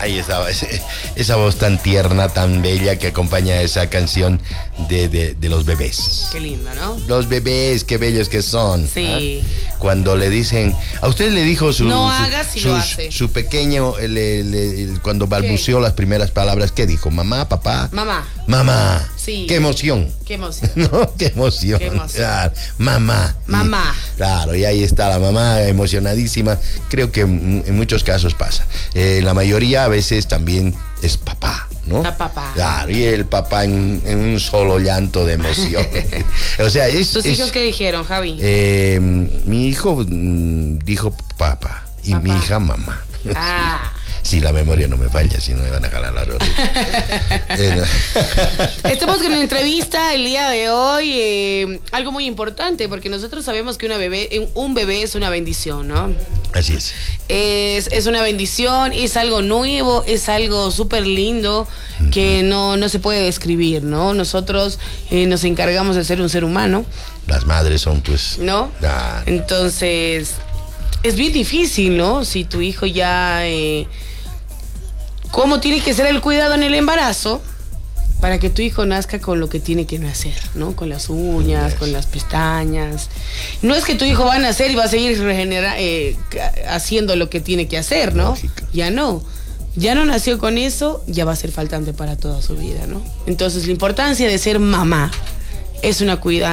Ahí estaba esa voz tan tierna, tan bella que acompaña esa canción de los bebés. Qué lindo, ¿no? Los bebés, qué bellos que son. Sí. Cuando le dicen, a usted le dijo su pequeño, cuando balbuceó las primeras palabras, ¿qué dijo? Mamá, papá. Mamá. Sí. Qué emoción. Qué emoción. No, qué emoción. Claro. Mamá. Claro, y ahí está la mamá emocionadísima. Creo que en muchos casos pasa. La mayoría a veces también es papá, ¿no? La papá. Claro, y el papá en un solo llanto de emoción. O sea, ¿Tus hijos qué dijeron, Javi? Mi hijo dijo papá y mi hija mamá. Si la memoria no me falla, si no me van a jalar la rodilla. Estamos con una entrevista el día de hoy, algo muy importante, porque nosotros sabemos que un bebé es una bendición, ¿no? Así es. Es una bendición, es algo nuevo, es algo súper lindo que no se puede describir, ¿no? Nosotros nos encargamos de ser un ser humano. Las madres son, pues... ¿No? Entonces, es bien difícil, ¿no? Si tu hijo ya... ¿Cómo tiene que ser el cuidado en el embarazo para que tu hijo nazca con lo que tiene que nacer, ¿no? Con las uñas, con las pestañas. No es que tu hijo va a nacer y va a seguir haciendo lo que tiene que hacer, ¿no? Lógico. Ya no nació con eso, ya va a ser faltante para toda su vida, ¿no? Entonces la importancia de ser mamá es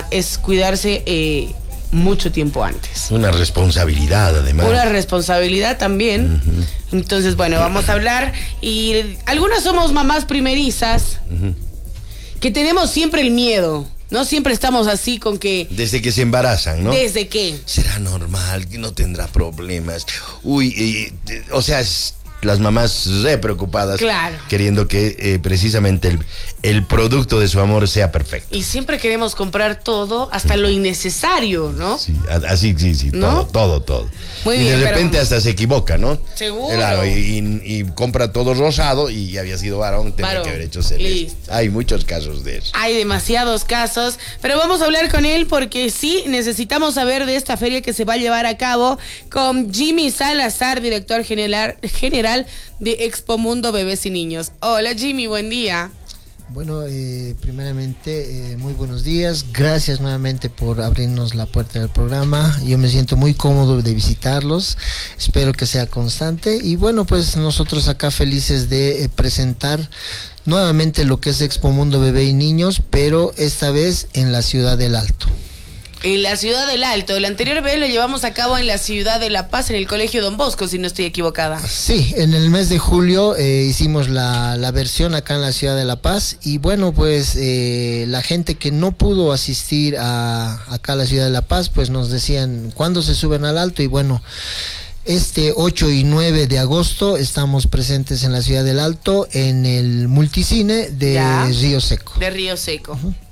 cuidarse mucho tiempo antes. Una responsabilidad, además. Una responsabilidad también. Entonces, bueno, vamos a hablar. Y algunas somos mamás primerizas que tenemos siempre el miedo. No siempre estamos así con que... Desde que se embarazan, ¿no? ¿Desde qué? Será normal, que no tendrá problemas. O sea, las mamás re preocupadas, claro, queriendo que precisamente el producto de su amor sea perfecto. Y siempre queremos comprar todo, hasta lo innecesario, ¿no? Sí, así, sí, ¿no? Todo. Muy y bien, de repente hasta se equivoca, ¿no? Seguro. Claro, y compra todo rosado y había sido varón, tenía que haber hecho celeste. Listo. Hay muchos casos de eso. Hay demasiados casos, pero vamos a hablar con él porque sí necesitamos saber de esta feria que se va a llevar a cabo con Jimmy Salazar, director general de Expo Mundo Bebés y Niños. Hola Jimmy, buen día. Bueno, primeramente, muy buenos días. Gracias nuevamente por abrirnos la puerta del programa. Yo me siento muy cómodo de visitarlos. Espero que sea constante. Y bueno, pues nosotros acá felices de presentar nuevamente lo que es Expo Mundo Bebé y Niños, pero esta vez en la ciudad del Alto. En la ciudad del Alto. El anterior vez lo llevamos a cabo en la ciudad de La Paz, en el Colegio Don Bosco, si no estoy equivocada. Sí, en el mes de julio hicimos la versión acá en la ciudad de La Paz. Y bueno, pues la gente que no pudo asistir acá a la ciudad de La Paz, pues nos decían, ¿cuándo se suben al Alto? Y bueno, este 8 y 9 de agosto estamos presentes en la ciudad del Alto, en el multicine de Río Seco. De Río Seco.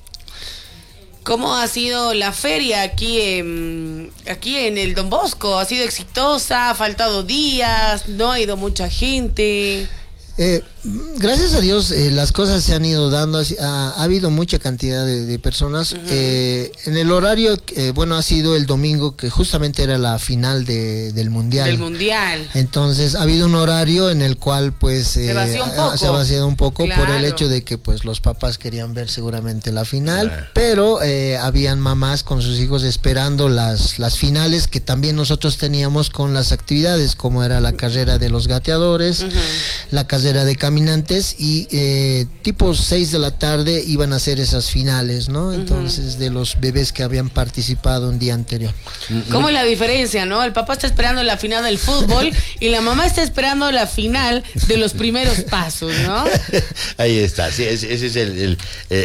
¿Cómo ha sido la feria aquí en el Don Bosco? ¿Ha sido exitosa? ¿Ha faltado días? ¿No ha ido mucha gente? Gracias a Dios las cosas se han ido dando, ha habido mucha cantidad de personas. En el horario, ha sido el domingo, que justamente era la final del Mundial. Del Mundial. Entonces ha habido un horario en el cual pues se ha vaciado un poco, claro, por el hecho de que pues los papás querían ver seguramente la final, claro, pero habían mamás con sus hijos esperando las finales que también nosotros teníamos con las actividades, como era la carrera de los gateadores, la carrera de caminantes, y tipo 6 de la tarde iban a hacer esas finales, ¿no? Entonces, de los bebés que habían participado un día anterior. ¿Cómo es la diferencia, no? El papá está esperando la final del fútbol y la mamá está esperando la final de los primeros pasos, ¿no? Ahí está, sí, ese es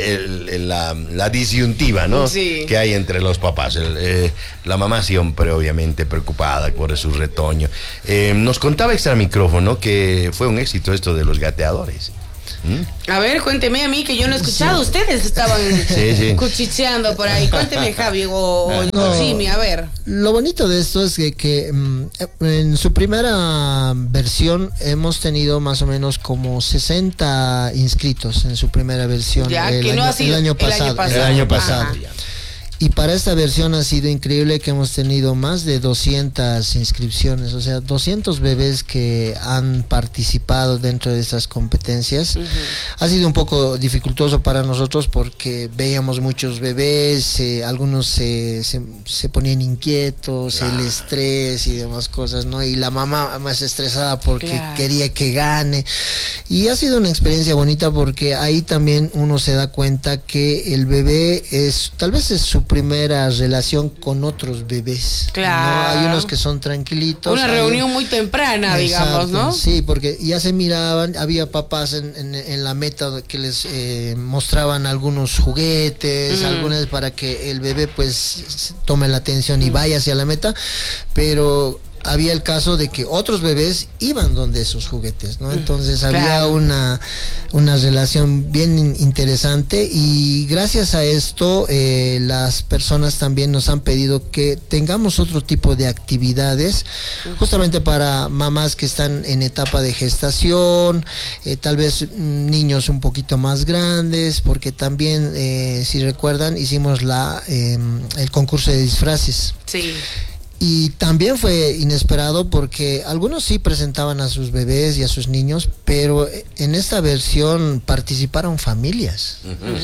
la disyuntiva, ¿no? Sí. Que hay entre los papás. La mamá siempre, obviamente, preocupada por su retoño. Nos contaba extra micrófono que fue un éxito esto de los gateadores. A ver, cuénteme a mí, que yo no he escuchado. Sí. Ustedes estaban cuchicheando por ahí. Cuénteme, Javi o Jimmy, a ver. Lo bonito de esto es que en su primera versión hemos tenido más o menos como 60 inscritos en su primera versión. Ya, el año pasado. Y para esta versión ha sido increíble que hemos tenido más de 200 inscripciones, o sea, 200 bebés que han participado dentro de estas competencias. Ha sido un poco dificultoso para nosotros porque veíamos muchos bebés, algunos se ponían inquietos, el estrés y demás cosas, ¿no? Y la mamá más estresada porque quería que gane. Y ha sido una experiencia bonita porque ahí también uno se da cuenta que el bebé tal vez es su primera relación con otros bebés. Claro. ¿No? Hay unos que son tranquilitos. Una reunión muy temprana, digamos, ¿no? Sí, porque ya se miraban, había papás en la meta que les mostraban algunos juguetes, algunas para que el bebé pues tome la atención y vaya hacia la meta, pero había el caso de que otros bebés iban donde esos juguetes, ¿no? Entonces había una relación bien interesante y gracias a esto las personas también nos han pedido que tengamos otro tipo de actividades justamente para mamás que están en etapa de gestación, tal vez niños un poquito más grandes, porque también si recuerdan hicimos el concurso de disfraces. Sí. Y también fue inesperado porque algunos sí presentaban a sus bebés y a sus niños, pero en esta versión participaron familias.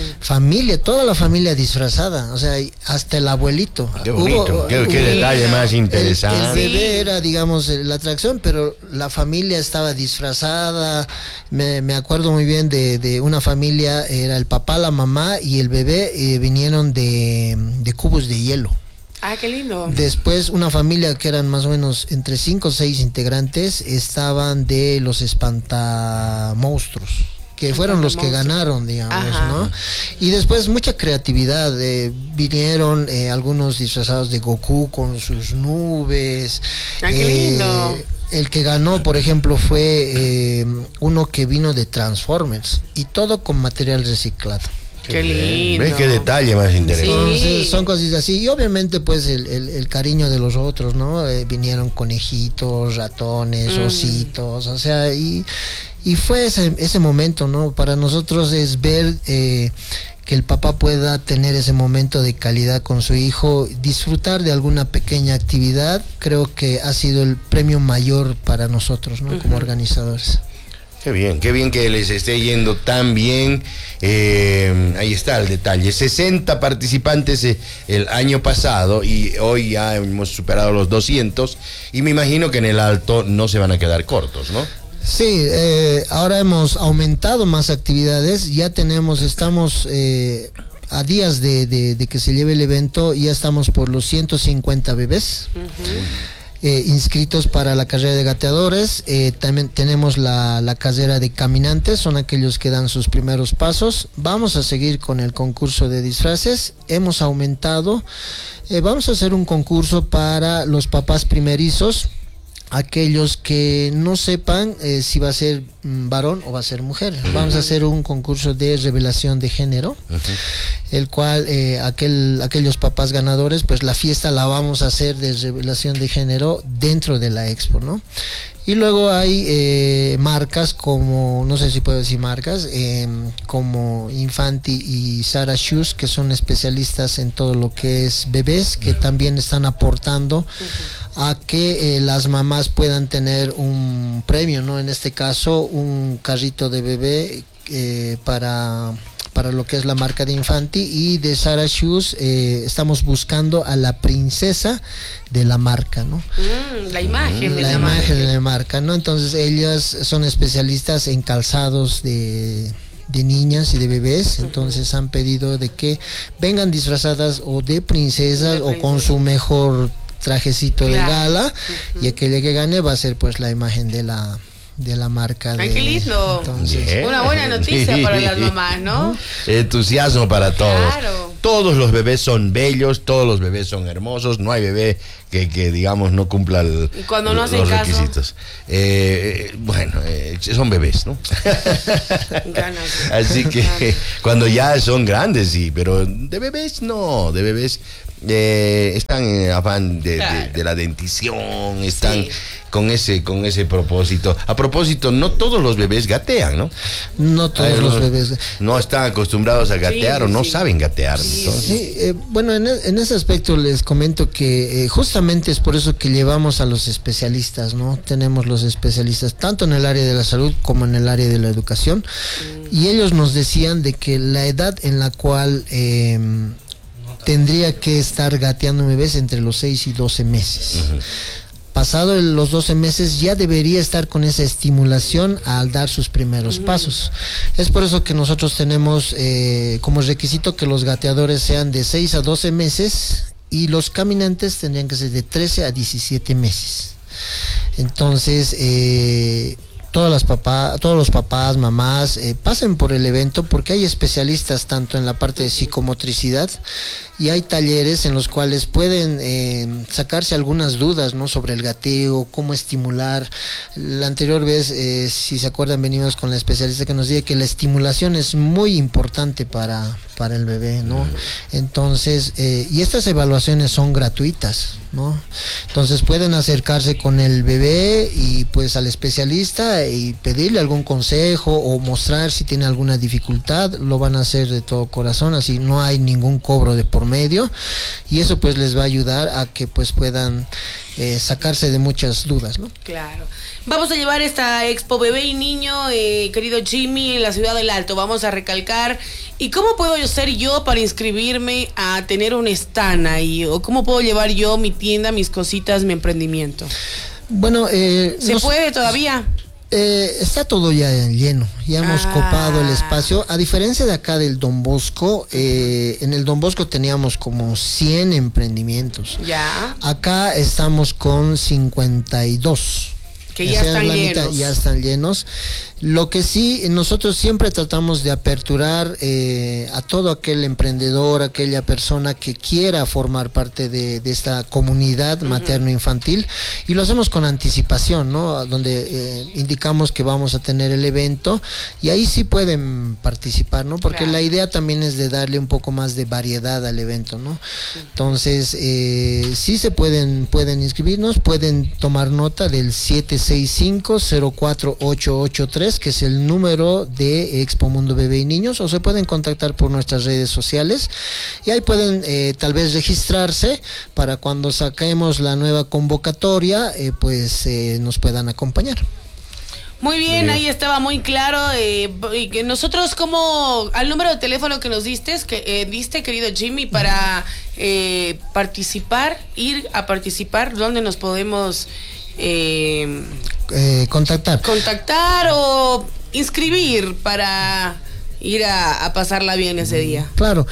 Toda la familia disfrazada, o sea, hasta el abuelito. Qué bonito, qué detalle más interesante. El bebé era, digamos, la atracción, pero la familia estaba disfrazada. Me acuerdo muy bien de una familia, era el papá, la mamá y el bebé, vinieron de cubos de hielo. Ah, qué lindo. Después una familia que eran más o menos entre 5 o 6 integrantes estaban de los espantamonstruos, que fueron los que ganaron, digamos, ¿no? Y después mucha creatividad, vinieron algunos disfrazados de Goku con sus nubes. Ah, qué lindo. El que ganó, por ejemplo, fue uno que vino de Transformers y todo con material reciclado. Qué lindo. ¿Ves qué detalle más interesante? Entonces, son cosas así. Y obviamente, pues, el cariño de los otros, ¿no? Vinieron conejitos, ratones, ositos, o sea, y fue ese momento, ¿no? Para nosotros es ver que el papá pueda tener ese momento de calidad con su hijo, disfrutar de alguna pequeña actividad, creo que ha sido el premio mayor para nosotros, ¿no? Como organizadores. Qué bien que les esté yendo tan bien. Ahí está el detalle. 60 participantes el año pasado y hoy ya hemos superado los 200 y me imagino que en el Alto no se van a quedar cortos, ¿no? Sí, ahora hemos aumentado más actividades, estamos a días de que se lleve el evento, ya estamos por los 150 bebés. Inscritos para la carrera de gateadores. También tenemos la carrera de caminantes, son aquellos que dan sus primeros pasos. Vamos a seguir con el concurso de disfraces, hemos aumentado, vamos a hacer un concurso para los papás primerizos, aquellos que no sepan si va a ser varón o va a ser mujer. Vamos a hacer un concurso de revelación de género, el cual aquellos papás ganadores, pues la fiesta la vamos a hacer de revelación de género dentro de la expo, ¿no? Y luego hay marcas como, no sé si puedo decir marcas, como Infanti y Sarah Shoes, que son especialistas en todo lo que es bebés, que también están aportando a que las mamás puedan tener un premio, ¿no? En este caso, un carrito de bebé para lo que es la marca de Infanti, y de Sarah Shoes estamos buscando a la princesa de la marca, ¿no? La imagen de la imagen de la marca, ¿no? Entonces ellas son especialistas en calzados de niñas y de bebés, entonces han pedido de que vengan disfrazadas o de princesas o con su mejor trajecito de gala, y aquella que gane va a ser pues la imagen de la marca. ¡Ay, qué lindo! Entonces, una buena noticia para las mamás, ¿no? Entusiasmo para todos. Claro. Todos los bebés son bellos, todos los bebés son hermosos, no hay bebé que digamos no cumpla ¿Y cuando no hacen los caso? requisitos. Son bebés, ¿no? Así que cuando ya son grandes, sí, pero de bebés no, de bebés están en afán de la dentición, están con ese propósito. A propósito, no todos los bebés gatean, ¿no? No todos los bebés. No están acostumbrados a gatear o no saben gatear. Bueno, en ese aspecto les comento que justamente es por eso que llevamos a los especialistas, ¿no? Tenemos los especialistas tanto en el área de la salud como en el área de la educación, y ellos nos decían de que la edad en la cual tendría que estar gateando un bebé es entre los 6 y 12 meses. Pasado los 12 meses ya debería estar con esa estimulación al dar sus primeros pasos. Es por eso que nosotros tenemos como requisito que los gateadores sean de 6 a 12 meses y los caminantes tendrían que ser de 13 a 17 meses. Entonces, todos los papás, mamás, pasen por el evento porque hay especialistas tanto en la parte de psicomotricidad y hay talleres en los cuales pueden sacarse algunas dudas, ¿no? Sobre el gateo, cómo estimular. La anterior vez, si se acuerdan, venimos con la especialista que nos dice que la estimulación es muy importante para el bebé, ¿no? Entonces, y estas evaluaciones son gratuitas, ¿no? Entonces pueden acercarse con el bebé y pues al especialista y pedirle algún consejo o mostrar si tiene alguna dificultad. Lo van a hacer de todo corazón, así no hay ningún cobro de por medio, y eso pues les va a ayudar a que pues puedan sacarse de muchas dudas, ¿no? Claro. Vamos a llevar esta Expo Bebé y Niño, querido Jimmy, en la ciudad del Alto. Vamos a recalcar. ¿Y cómo puedo ser yo para inscribirme a tener un stand ahí? ¿O cómo puedo llevar yo mi tienda, mis cositas, mi emprendimiento? Bueno, ¿se puede todavía? Está todo ya lleno, ya hemos copado el espacio, a diferencia de acá del Don Bosco. En el Don Bosco teníamos como 100 emprendimientos, acá estamos con 52 que ya están llenos. Ya están llenos. Lo que sí, nosotros siempre tratamos de aperturar a todo aquel emprendedor, aquella persona que quiera formar parte de esta comunidad materno-infantil, y lo hacemos con anticipación, ¿no? Donde indicamos que vamos a tener el evento y ahí sí pueden participar, ¿no? Porque la idea también es de darle un poco más de variedad al evento, ¿no? Entonces, sí se pueden inscribirnos, pueden tomar nota del 765-04883, que es el número de Expo Mundo Bebé y Niños, o se pueden contactar por nuestras redes sociales y ahí pueden tal vez registrarse para cuando saquemos la nueva convocatoria, nos puedan acompañar. Muy bien, ahí estaba muy claro. Y que nosotros, como al número de teléfono que nos diste, querido Jimmy, para participar, ir a participar, ¿dónde nos podemos contactar o inscribir para ir a pasarla bien ese día? Claro.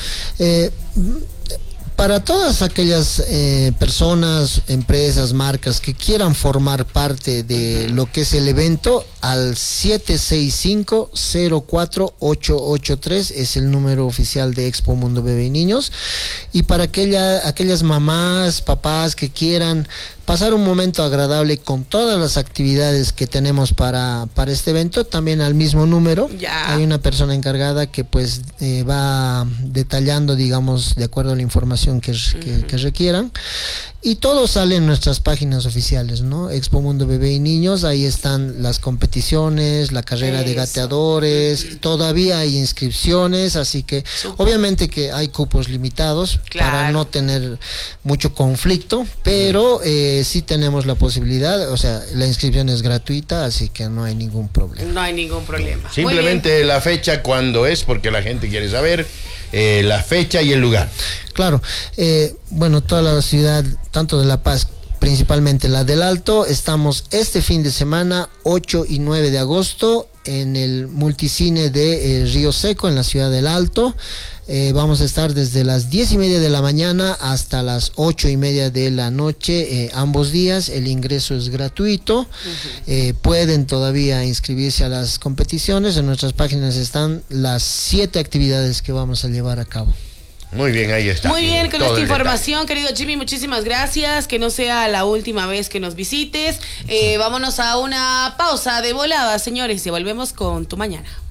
Para todas aquellas personas, empresas, marcas que quieran formar parte de lo que es el evento, al 765-04883 es el número oficial de Expo Mundo Bebé y Niños. Y para aquellas mamás, papás que quieran pasar un momento agradable con todas las actividades que tenemos para este evento, también al mismo número hay una persona encargada que pues va detallando, digamos, de acuerdo a la información que requieran, y todo sale en nuestras páginas oficiales, ¿no? Expo Mundo Bebé y Niños, ahí están las competiciones, la carrera de gateadores, todavía hay inscripciones, así que obviamente que hay cupos limitados para no tener mucho conflicto, pero sí tenemos la posibilidad, o sea, la inscripción es gratuita, así que no hay ningún problema. No hay ningún problema. Simplemente la fecha, cuándo es, porque la gente quiere saber la fecha y el lugar. Claro, bueno, toda la ciudad, tanto de La Paz, principalmente la del Alto, estamos este fin de semana, 8 y 9 de agosto, en el multicine de Río Seco, en la ciudad del Alto. Vamos a estar desde las 10:30 de la mañana hasta las 8:30 de la noche, ambos días. El ingreso es gratuito. Pueden todavía inscribirse a las competiciones. En nuestras páginas están las 7 actividades que vamos a llevar a cabo. Muy bien, ahí está. Muy bien, con esta información, querido Jimmy, muchísimas gracias. Que no sea la última vez que nos visites. Vámonos a una pausa de volada, señores, y volvemos con Tu Mañana.